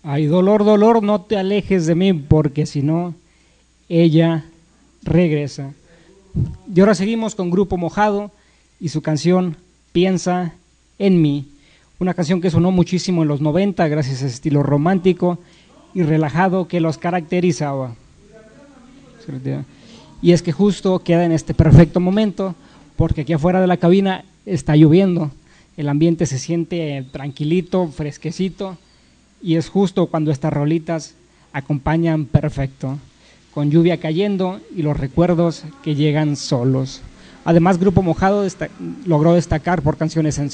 Ay, dolor, dolor, no te alejes de mí, porque si no, ella regresa. Y ahora seguimos con Grupo Mojado y su canción Piensa en mí. Una canción que sonó muchísimo en los 90 gracias a ese estilo romántico y relajado que los caracterizaba. Y es que justo queda en este perfecto momento, porque aquí afuera de la cabina está lloviendo. El ambiente se siente tranquilito, fresquecito, y es justo cuando estas rolitas acompañan perfecto, con lluvia cayendo y los recuerdos que llegan solos. Además, Grupo Mojado logró destacar por canciones sencillas